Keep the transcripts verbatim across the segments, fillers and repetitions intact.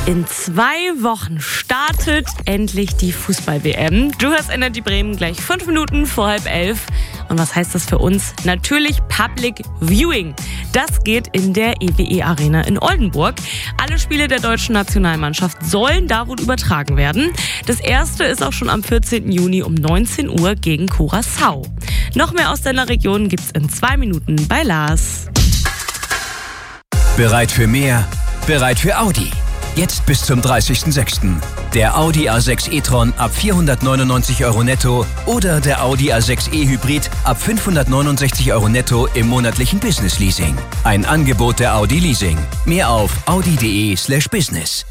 In zwei Wochen startet endlich die Fußball-W M. Du hörst Energy Bremen gleich fünf Minuten vor halb elf. Und was heißt das für uns? Natürlich Public Viewing. Das geht in der E W E Arena in Oldenburg. Alle Spiele der deutschen Nationalmannschaft sollen da wohl übertragen werden. Das erste ist auch schon am vierzehnten Juni um neunzehn Uhr gegen Curaçao. Noch mehr aus deiner Region gibt's in zwei Minuten bei Lars. Bereit für mehr? Bereit für Audi? Jetzt bis zum dreißigsten sechsten Der Audi A sechs e-tron ab vierhundertneunundneunzig Euro netto oder der Audi A sechs e-Hybrid ab fünfhundertneunundsechzig Euro netto im monatlichen Business Leasing. Ein Angebot der Audi Leasing. Mehr auf audi.de slash business.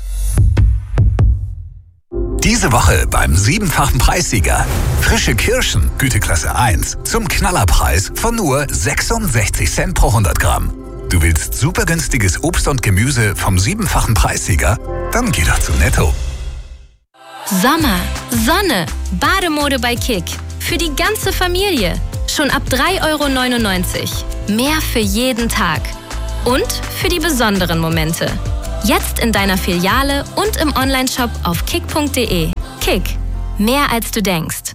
Diese Woche beim siebenfachen Preissieger. Frische Kirschen, Güteklasse eins, zum Knallerpreis von nur sechsundsechzig Cent pro hundert Gramm. Du willst super günstiges Obst und Gemüse vom siebenfachen Preissieger? Dann geh doch zu Netto. Sommer, Sonne, Bademode bei Kick. Für die ganze Familie. Schon ab drei Euro neunundneunzig. Mehr für jeden Tag. Und für die besonderen Momente. Jetzt in deiner Filiale und im Onlineshop auf kick punkt de. Kick. Mehr als du denkst.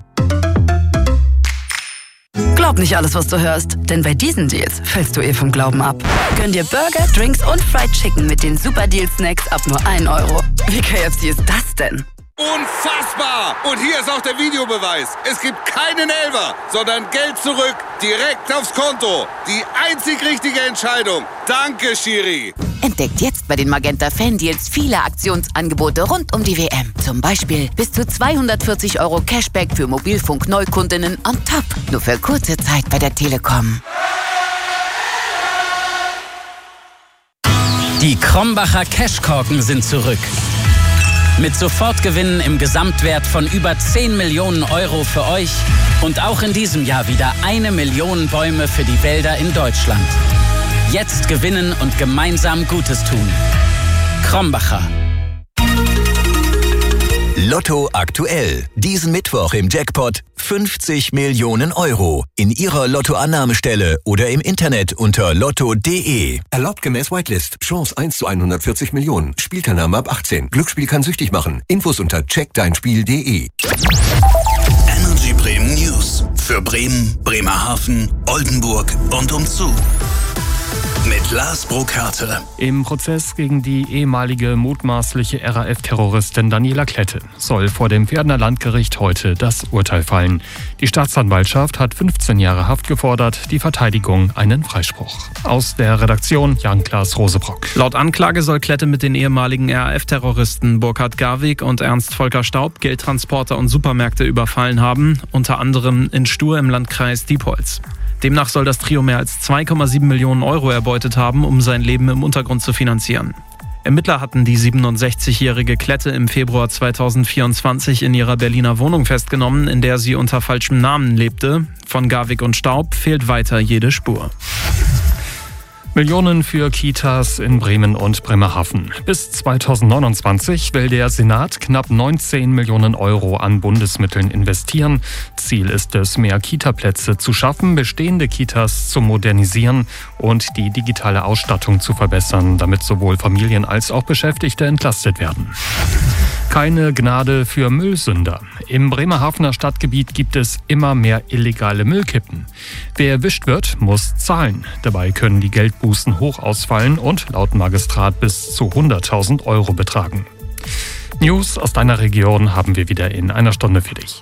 Glaub nicht alles, was du hörst, denn bei diesen Deals fällst du eh vom Glauben ab. Gönn dir Burger, Drinks und Fried Chicken mit den Super Deal Snacks ab nur ein Euro. Wie K F C ist das denn? Unfassbar! Und hier ist auch der Videobeweis. Es gibt keinen Elfer, sondern Geld zurück, direkt aufs Konto. Die einzig richtige Entscheidung. Danke, Schiri. Entdeckt jetzt bei den Magenta Fan-Deals viele Aktionsangebote rund um die W M. Zum Beispiel bis zu zweihundertvierzig Euro Cashback für Mobilfunk-Neukundinnen on top. Nur für kurze Zeit bei der Telekom. Die Krombacher Cashkorken sind zurück. Mit Sofortgewinnen im Gesamtwert von über zehn Millionen Euro für euch und auch in diesem Jahr wieder eine Million Bäume für die Wälder in Deutschland. Jetzt gewinnen und gemeinsam Gutes tun. Krombacher. Lotto aktuell. Diesen Mittwoch im Jackpot fünfzig Millionen Euro. In Ihrer Lottoannahmestelle oder im Internet unter lotto punkt de. Erlaubt gemäß Whitelist. Chance eins zu hundertvierzig Millionen. Spielteilnahme ab achtzehn. Glücksspiel kann süchtig machen. Infos unter check dein spiel punkt de. Energy Bremen News. Für Bremen, Bremerhaven, Oldenburg und umzu. Mit Lars Burkhardt. Im Prozess gegen die ehemalige mutmaßliche R A F-Terroristin Daniela Klette soll vor dem Verdener Landgericht heute das Urteil fallen. Die Staatsanwaltschaft hat fünfzehn Jahre Haft gefordert, die Verteidigung einen Freispruch. Aus der Redaktion Jan-Klaas Rosebrock. Laut Anklage soll Klette mit den ehemaligen R A F-Terroristen Burkhard Garwig und Ernst Volker Staub Geldtransporter und Supermärkte überfallen haben, unter anderem in Stur im Landkreis Diepholz. Demnach soll das Trio mehr als zwei Komma sieben Millionen Euro erbeutet haben, um sein Leben im Untergrund zu finanzieren. Ermittler hatten die siebenundsechzigjährige Klette im Februar zweitausendvierundzwanzig in ihrer Berliner Wohnung festgenommen, in der sie unter falschem Namen lebte. Von Garwig und Staub fehlt weiter jede Spur. Millionen für Kitas in Bremen und Bremerhaven. Bis zweitausendneunundzwanzig will der Senat knapp neunzehn Millionen Euro an Bundesmitteln investieren. Ziel ist es, mehr Kitaplätze zu schaffen, bestehende Kitas zu modernisieren und die digitale Ausstattung zu verbessern, damit sowohl Familien als auch Beschäftigte entlastet werden. Keine Gnade für Müllsünder. Im Bremerhavener Stadtgebiet gibt es immer mehr illegale Müllkippen. Wer erwischt wird, muss zahlen. Dabei können die Geldbußen hoch ausfallen und laut Magistrat bis zu hunderttausend Euro betragen. News aus deiner Region haben wir wieder in einer Stunde für dich.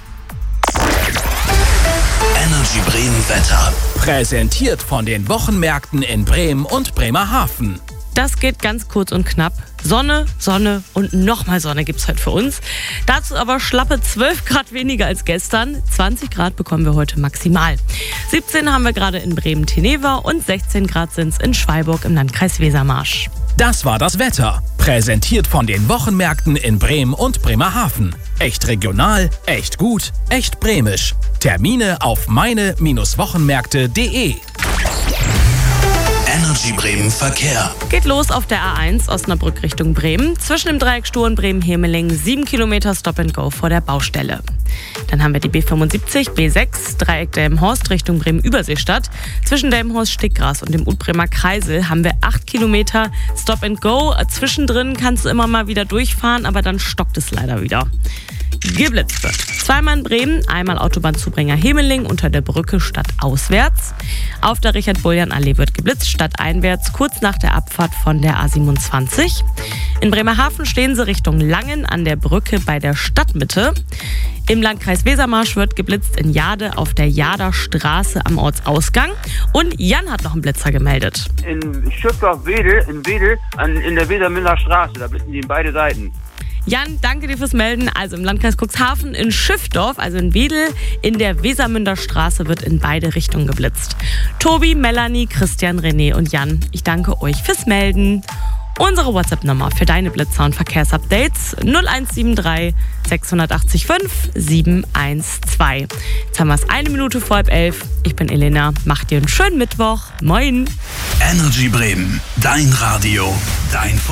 Energy Bremen Wetter. Präsentiert von den Wochenmärkten in Bremen und Bremerhaven. Das geht ganz kurz und knapp. Sonne, Sonne und nochmal Sonne gibt's heute für uns. Dazu aber schlappe zwölf Grad weniger als gestern. zwanzig Grad bekommen wir heute maximal. siebzehn haben wir gerade in Bremen-Teneva und sechzehn Grad sind's in Schwalburg im Landkreis Wesermarsch. Das war das Wetter. Präsentiert von den Wochenmärkten in Bremen und Bremerhaven. Echt regional, echt gut, echt bremisch. Termine auf meine Bindestrich wochenmärkte punkt de. Energy Bremen Verkehr. Geht los auf der A eins Osnabrück Richtung Bremen. Zwischen dem Dreieck Sturen Bremen-Hemeling sieben Kilometer Stop and Go vor der Baustelle. Dann haben wir die B fünfundsiebzig, B sechs, Dreieck Delmenhorst Richtung Bremen-Überseestadt. Zwischen Delmenhorst-Stickgras und dem Utbremer Kreisel haben wir acht Kilometer Stop and Go. Zwischendrin kannst du immer mal wieder durchfahren, aber dann stockt es leider wieder. Geblitzt wird. Zweimal in Bremen, einmal Autobahnzubringer Hemeling unter der Brücke stadtauswärts. Auf der Richard-Bullian-Allee wird geblitzt, stadteinwärts, kurz nach der Abfahrt von der A siebenundzwanzig. In Bremerhaven stehen sie Richtung Langen an der Brücke bei der Stadtmitte. Im Landkreis Wesermarsch wird geblitzt in Jade auf der Jader Straße am Ortsausgang. Und Jan hat noch einen Blitzer gemeldet. In Schiffdorf-Wedel, in Wedel, an, in der Wesermüller Straße, da blitzen die in beide Seiten. Jan, danke dir fürs Melden. Also im Landkreis Cuxhaven in Schiffdorf, also in Wedel, in der Wesermünder Straße wird in beide Richtungen geblitzt. Tobi, Melanie, Christian, René und Jan, ich danke euch fürs Melden. Unsere WhatsApp-Nummer für deine Blitzer- und Verkehrsupdates null eins sieben drei sechs acht fünf sieben eins zwei. Jetzt haben wir es eine Minute vor halb elf. Ich bin Elena. Macht dir einen schönen Mittwoch. Moin. Energy Bremen, dein Radio, dein